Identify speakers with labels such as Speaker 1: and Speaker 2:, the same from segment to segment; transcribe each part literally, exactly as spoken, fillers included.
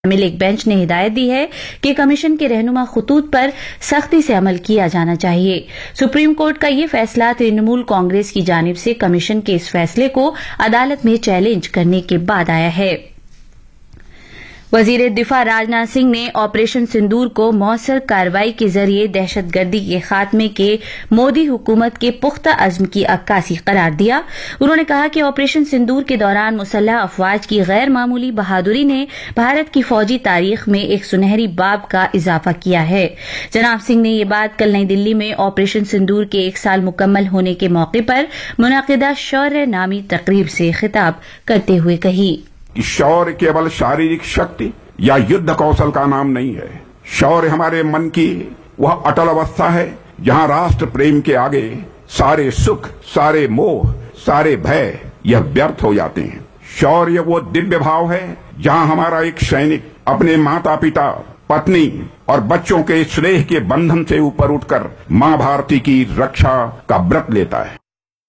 Speaker 1: شامل ایک بینچ نے ہدایت دی ہے کہ کمیشن کے رہنما خطوط پر سختی سے عمل کیا جانا چاہیے۔ سپریم کورٹ کا یہ فیصلہ ترنمول کانگریس کی جانب سے کمیشن کے اس فیصلے کو عدالت میں چیلنج کرنے کے بعد آیا ہے۔ وزیر دفاع راجناتھ سنگھ نے آپریشن سندور کو مؤثر کارروائی کے ذریعے دہشت گردی کے خاتمے کے مودی حکومت کے پختہ عزم کی عکاسی قرار دیا۔ انہوں نے کہا کہ آپریشن سندور کے دوران مسلح افواج کی غیر معمولی بہادری نے بھارت کی فوجی تاریخ میں ایک سنہری باب کا اضافہ کیا ہے۔ جناب سنگھ نے یہ بات کل نئی دلی میں آپریشن سندور کے ایک سال مکمل ہونے کے موقع پر منعقدہ شورہ نامی تقریب سے خطاب کرتے ہوئے کہی۔
Speaker 2: शौर्य केवल शारीरिक शक्ति या युद्ध कौशल का नाम नहीं है। शौर्य हमारे मन की वह अटल अवस्था है जहां राष्ट्र प्रेम के आगे सारे सुख, सारे मोह, सारे भय यह व्यर्थ हो जाते हैं। शौर्य वो दिव्य भाव है जहां हमारा एक सैनिक अपने माता पिता, पत्नी और बच्चों के स्नेह के बंधन से ऊपर उठकर मां भारती की रक्षा का व्रत लेता है।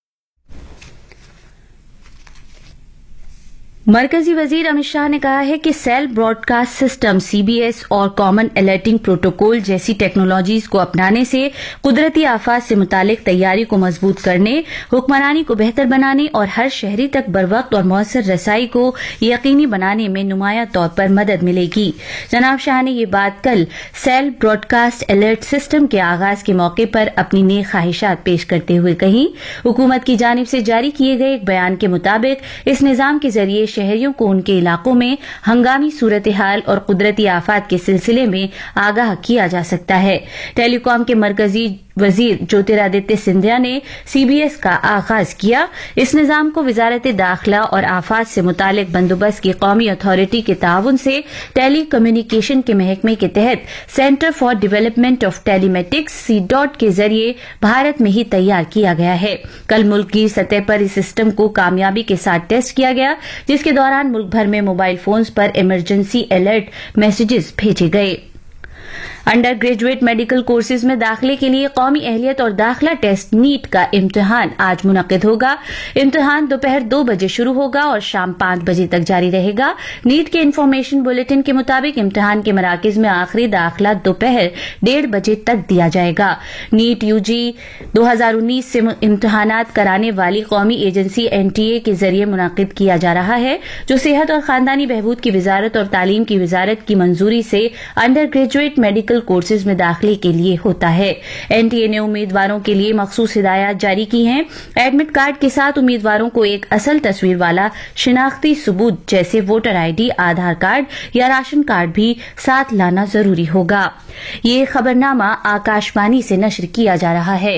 Speaker 1: مرکزی وزیر امت شاہ نے کہا ہے کہ cell Broad caste system C B S اور کامن الرٹنگ پروٹوکول جیسی ٹیکنالوجیز کو اپنانے سے قدرتی آفات سے متعلق تیاری کو مضبوط کرنے، حکمرانی کو بہتر بنانے اور ہر شہری تک بروقت اور مؤثر رسائی کو یقینی بنانے میں نمایاں طور پر مدد ملے گی۔ جناب شاہ نے یہ بات کل cell Broad cost alert system کے آغاز کے موقع پر اپنی نیک خواہشات پیش کرتے ہوئے کہیں۔ حکومت کی جانب سے جاری کیے گئے ایک بیان کے مطابق اس نظام کے ذریعے شہریوں کو ان کے علاقوں میں ہنگامی صورتحال اور قدرتی آفات کے سلسلے میں آگاہ کیا جا سکتا ہے۔ ٹیلی کام کے مرکزی وزیر جیوترادتیہ سندھیا نے سی بی ایس کا آغاز کیا۔ اس نظام کو وزارت داخلہ اور آفات سے متعلق بندوبست کی قومی اتھارٹی کے تعاون سے ٹیلی کمیونیکیشن کے محکمے کے تحت centre for development of tele میٹکس C dot کے ذریعے بھارت میں ہی تیار کیا گیا ہے۔ کل ملک کی سطح پر اس سسٹم کو کامیابی کے ساتھ ٹیسٹ کیا گیا، جس کے دوران ملک بھر میں موبائل فونز پر ایمرجنسی الرٹ میسجز بھیجے گئے۔ انڈر گریجویٹ میڈیکل کورسز میں داخلے کے لیے قومی اہلیت اور داخلہ ٹیسٹ نیٹ کا امتحان آج منعقد ہوگا۔ امتحان دوپہر دو بجے شروع ہوگا اور شام پانچ بجے تک جاری رہے گا۔ نیٹ کے انفارمیشن بلیٹن کے مطابق امتحان کے مراکز میں آخری داخلہ دوپہر ڈیڑھ بجے تک دیا جائے گا۔ نیٹ یو جی دو ہزار انیس سے امتحانات کرانے والی قومی ایجنسی این ٹی اے کے ذریعے منعقد کیا جا رہا ہے، جو صحت اور خاندانی بہبود کی وزارت اور تعلیم کی وزارت کی منظوری سے انڈر گریجویٹ میڈیکل کورسز میں داخلے کے لیے ہوتا ہے۔ این ٹی اے نے امیدواروں کے لیے مخصوص ہدایات جاری کی ہیں۔ ایڈمٹ کارڈ کے ساتھ امیدواروں کو ایک اصل تصویر والا شناختی ثبوت جیسے voter I D, Aadhaar card یا راشن کارڈ بھی ساتھ لانا ضروری ہوگا۔ یہ خبرنامہ آکاشوانی سے نشر کیا جا رہا ہے۔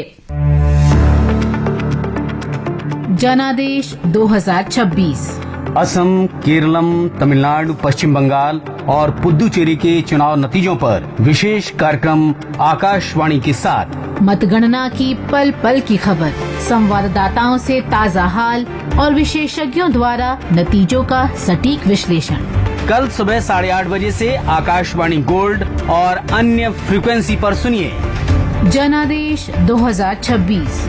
Speaker 3: جنادیش دو ہزار چھبیس
Speaker 4: असम, केरलम, तमिलनाडु, पश्चिम बंगाल और पुदुचेरी के चुनाव नतीजों पर विशेष कार्यक्रम आकाशवाणी के साथ।
Speaker 3: मतगणना की पल पल की खबर, संवाददाताओं से ताजा हाल और विशेषज्ञों द्वारा नतीजों का सटीक विश्लेषण।
Speaker 4: कल सुबह साढ़े आठ बजे से आकाशवाणी गोल्ड और अन्य फ्रीक्वेंसी पर सुनिए
Speaker 3: जनादेश दो हज़ार छब्बीस।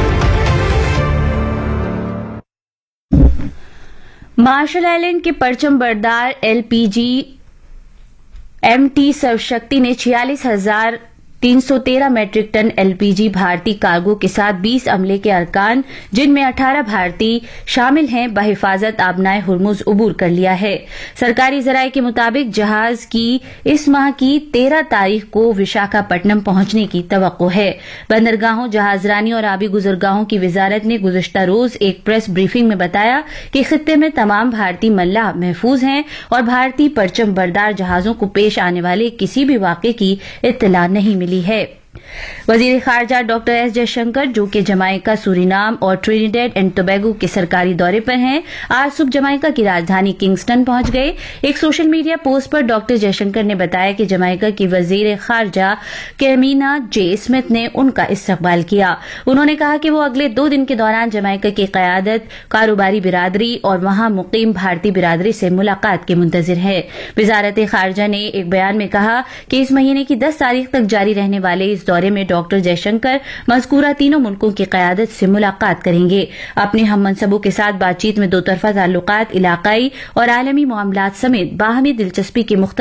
Speaker 1: مارشل آئلینڈ کے پرچم بردار L P G M T سروشکتی نے چھیالیس ہزار تین سو تیرہ میٹرک ٹن ایل پی جی بھارتی کارگو کے ساتھ بیس عملے کے ارکان، جن میں اٹھارہ بھارتی شامل ہیں، بحفاظت آبنائے ہرمز عبور کر لیا ہے۔ سرکاری ذرائع کے مطابق جہاز کی اس ماہ کی تیرہ تاریخ کو وشاکھاپٹنم پہنچنے کی توقع ہے۔ بندرگاہوں، جہازرانی اور آبی گزرگاہوں کی وزارت نے گزشتہ روز ایک پریس بریفنگ میں بتایا کہ خطے میں تمام بھارتی ملاح محفوظ ہیں اور بھارتی پرچم بردار جہازوں کو پیش آنے والے کسی بھی واقعے کی اطلاع نہیں ملی ہے۔ وزیر خارجہ ڈاکٹر ایس جے شنکر، جو کہ جمائیکا، سورینام اور ٹرینیڈیڈ اینڈ ٹوبیگو کے سرکاری دورے پر ہیں، آج صبح جمائیکا کی راجدھانی کنگسٹن پہنچ گئے۔ ایک سوشل میڈیا پوسٹ پر ڈاکٹر جے شنکر نے بتایا کہ جمائیکا کی وزیر خارجہ کیمینا جے اسمتھ نے ان کا استقبال کیا۔ انہوں نے کہا کہ وہ اگلے دو دن کے دوران جمائیکا کی قیادت، کاروباری برادری اور وہاں مقیم بھارتی برادری سے ملاقات کے منتظر ہیں۔ وزارت خارجہ نے ایک بیان میں کہا کہ اس مہینے کی دس تاریخ تک جاری رہنے والے اس اس دورے میں ڈاکٹر جے شنکر مذکورہ تینوں ملکوں کی قیادت سے ملاقات کریں گے. اپنے ہم منصبوں کے ساتھ بات چیت میں دو طرفہ تعلقات، علاقائی اور عالمی معاملات سمیت باہمی دلچسپی کی مختلف